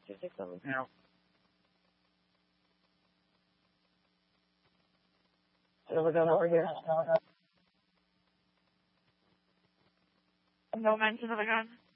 267. Yeah. Another gun over here. No mention of a gun.